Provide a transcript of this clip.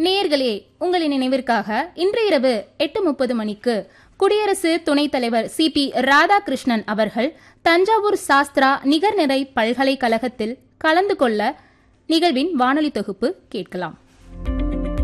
நேயர்களே, உங்களின் நினைவிற்காக இன்று இரவு 8:30 மணிக்கு குடியரசு துணைத் தலைவர் CP ராதாகிருஷ்ணன் அவர்கள் தஞ்சாவூர் சாஸ்திரா நிகர்நிறை பல்கலைக்கழகத்தில் கலந்து கொள்ள நிகழ்வின் வானொலி தொகுப்பு கேட்கலாம்.